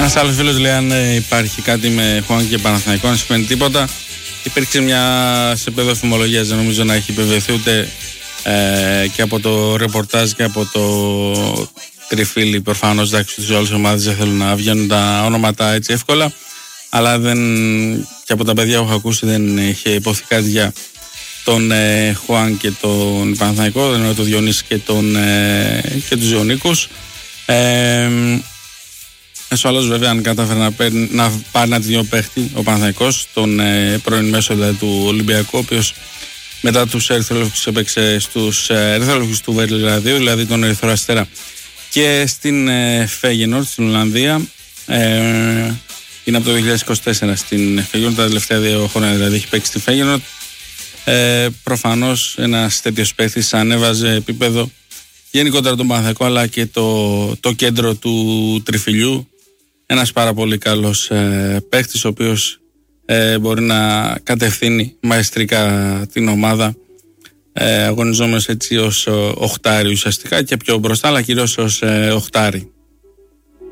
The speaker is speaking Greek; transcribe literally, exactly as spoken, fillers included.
Ένας άλλος φίλος λέει αν ε, υπάρχει κάτι με Χουάνκ και Παναθηναϊκό, αν σημαίνει τίποτα. Υπήρξε μια σε επίπεδο φημολογίας, δεν νομίζω να έχει επιβεβαιωθεί ούτε ε, και από το ρεπορτάζ και από το τριφύλι. Προφανώς εντάξει, τις όλες τις ομάδες δεν θέλουν να βγαίνουν τα ονόματα έτσι εύκολα, αλλά δεν, και από τα παιδιά που έχω ακούσει δεν είχε υποθεί κάτι για τον ε, Χουάνκ και τον Παναθηναϊκό, δεν εννοώ τον Διονύση και, τον, ε, και τους Ιωνίκους. Ε, Εσωαλώς βέβαια αν κατάφερε να, παίρνει, να πάρει ένα δύο παίχτη ο Παναθηναϊκός, τον ε, πρώην μέσο δηλαδή, του Ολυμπιακού, ο οποίος μετά τους ερυθρόλευκους έπαιξε στους ε, ερυθρόλευκους του Βελιγραδίου, δηλαδή τον Ερυθρό Αστέρα, και στην ε, Φέγενορντ στην Ολλανδία. Ε, είναι από το δύο χιλιάδες είκοσι τέσσερα στην Φέγενορντ, τα τελευταία δύο χρόνια δηλαδή έχει παίξει στη Φέγενορντ. Ε, προφανώς ένας τέτοιος παίχτης ανέβαζε επίπεδο γενικότερα τον Παναθηναϊκό, αλλά και το, το κέντρο του τριφυλιού. Ένας πάρα πολύ καλός ε, παίχτης, ο οποίος ε, μπορεί να κατευθύνει μαεστρικά την ομάδα, ε, αγωνιζόμενος έτσι ως οχτάρι ουσιαστικά και πιο μπροστά, αλλά κυρίως ως ε, οχτάρι.